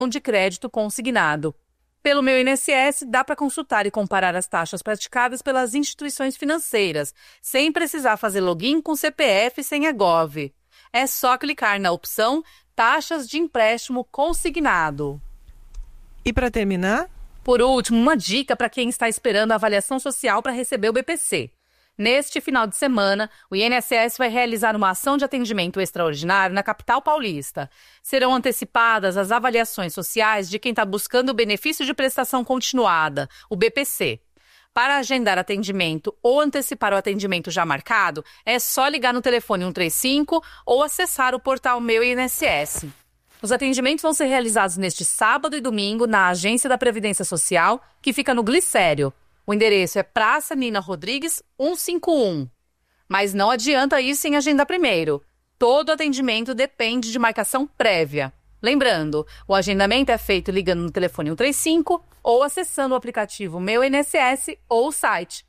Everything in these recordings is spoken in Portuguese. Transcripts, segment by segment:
de crédito consignado. Pelo Meu INSS, dá para consultar e comparar as taxas praticadas pelas instituições financeiras, sem precisar fazer login com CPF e senha Gov. É só clicar na opção Taxas de Empréstimo Consignado. E para terminar? Por último, uma dica para quem está esperando a avaliação social para receber o BPC. Neste final de semana, o INSS vai realizar uma ação de atendimento extraordinário na capital paulista. Serão antecipadas as avaliações sociais de quem está buscando o benefício de prestação continuada, o BPC. Para agendar atendimento ou antecipar o atendimento já marcado, é só ligar no telefone 135 ou acessar o portal Meu INSS. Os atendimentos vão ser realizados neste sábado e domingo na Agência da Previdência Social, que fica no Glicério. O endereço é Praça Nina Rodrigues, 151. Mas não adianta ir sem agendar primeiro. Todo atendimento depende de marcação prévia. Lembrando, o agendamento é feito ligando no telefone 135 ou acessando o aplicativo Meu INSS ou o site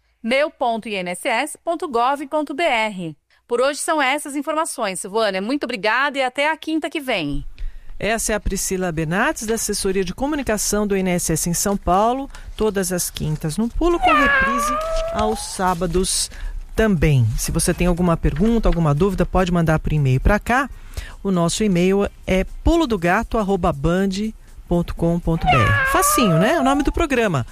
meu.inss.gov.br. Por hoje são essas informações, Silvânia. Muito obrigada e até a quinta que vem. Essa é a Priscila Bernardes, da Assessoria de Comunicação do INSS em São Paulo, todas as quintas no Pulo, com reprise aos sábados também. Se você tem alguma pergunta, alguma dúvida, pode mandar por e-mail para cá. O nosso e-mail é pulodogato@band.com.br. Facinho, né? É o nome do programa,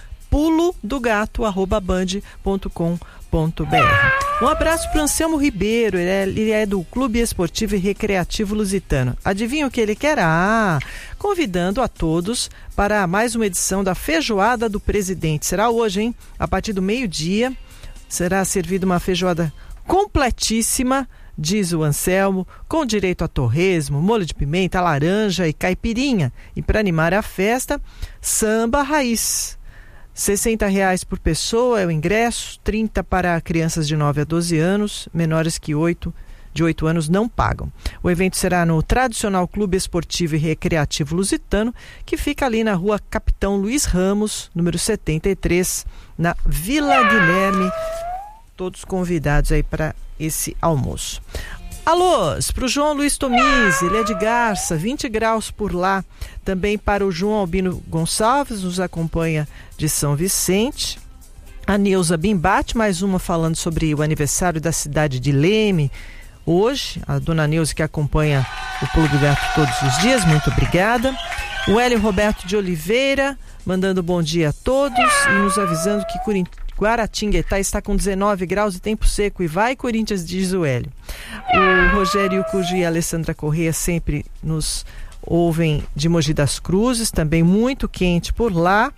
pulodogato@band.com.br. Um abraço para o Anselmo Ribeiro, ele é do Clube Esportivo e Recreativo Lusitano. Adivinha o que ele quer? Convidando a todos para mais uma edição da Feijoada do Presidente. Será hoje, hein? A partir do meio-dia será servida uma feijoada completíssima, diz o Anselmo, com direito a torresmo, molho de pimenta, laranja e caipirinha. E para animar a festa, samba raiz. R$60 por pessoa é o ingresso, 30 para crianças de 9 a 12 anos, menores de 8 anos não pagam. O evento será no tradicional Clube Esportivo e Recreativo Lusitano, que fica ali na rua Capitão Luiz Ramos, número 73, na Vila Guilherme. Todos convidados aí para esse almoço. Alôs para o João Luiz Tomise, ele é de Garça, 20 graus por lá. Também para o João Albino Gonçalves, nos acompanha de São Vicente. A Neuza Bimbate, mais uma falando sobre o aniversário da cidade de Leme. Hoje, a dona Neuza que acompanha o Pulo do Gato todos os dias, muito obrigada. O Hélio Roberto de Oliveira, mandando bom dia a todos e nos avisando que Guaratinguetá está com 19 graus e tempo seco. E vai, Corinthians, diz o Hélio. O Rogério Cujo e a Alessandra Corrêa sempre nos ouvem de Mogi das Cruzes, também muito quente por lá.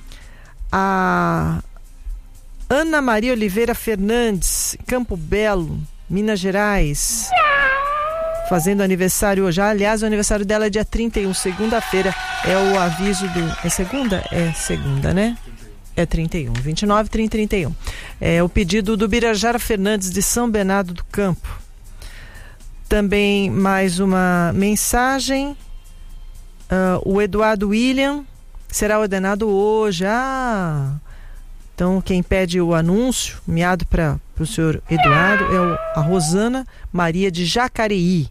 A Ana Maria Oliveira Fernandes, Campo Belo, Minas Gerais, fazendo aniversário hoje. Aliás, o aniversário dela é dia 31, segunda-feira. É o aviso do... É segunda? É segunda, né? É 31, 29, 30, 31. É o pedido do Birajara Fernandes de São Bernardo do Campo. Também mais uma mensagem. O Eduardo William será ordenado hoje. Então quem pede o anúncio, miado para o senhor Eduardo, é a Rosana Maria de Jacareí.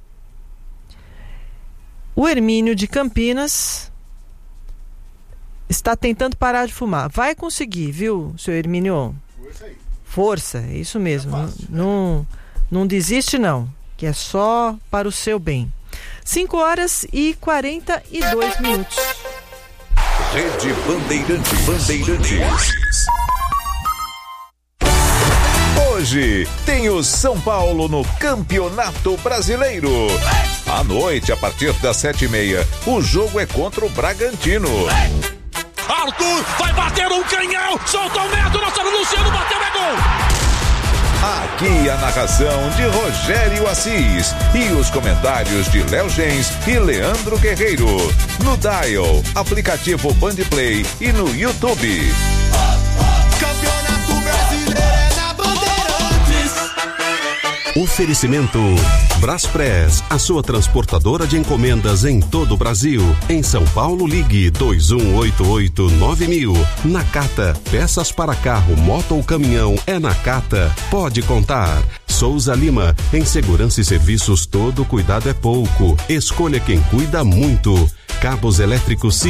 O Hermínio de Campinas está tentando parar de fumar. Vai conseguir, viu, seu Hermínio? Força aí. Força, é isso mesmo. Não desiste não, que é só para o seu bem. 5h42. Rede Bandeirantes. Hoje tem o São Paulo no Campeonato Brasileiro. À noite, a partir das 7h30, o jogo é contra o Bragantino. Arthur vai bater um canhão, soltou o Neto, nosso Luciano bateu, é gol! Aqui a narração de Rogério Assis e os comentários de Léo Gens e Leandro Guerreiro. No Dial, aplicativo Bandplay e no YouTube. Campeonato Brasileiro é na Bandeirantes. Oferecimento Braspress, a sua transportadora de encomendas em todo o Brasil. Em São Paulo, ligue 2188-9000. Nakata, peças para carro, moto ou caminhão, é Nakata. Pode contar. Souza Lima, em segurança e serviços todo cuidado é pouco. Escolha quem cuida muito. Cabos elétricos